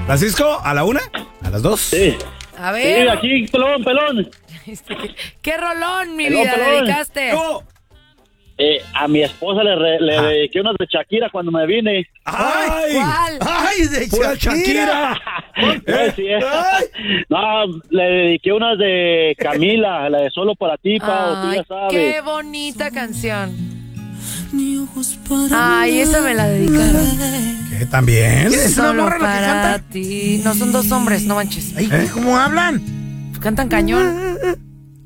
Francisco, ¿a la 1? ¿A las 2? Sí. A ver. Sí, aquí, pelón. ¿Qué rolón, mi Pelón, vida, pelón. dedicaste? No. A mi esposa le dediqué unas de Shakira cuando me vine. ¡Ay! ¿Cuál? ¡Ay, de ¡Pura Shakira! Shakira! Sí, no, le dediqué unas de Camila, la de Solo para ti, Pau, tú Ay, ya sabes. qué bonita canción. Ay, esa me la dedicaron. ¿Qué, también? ¿Quién es una Solo morra la que para canta? ti. No, son dos hombres, no manches. Ay, ¿cómo hablan? Cantan cañón.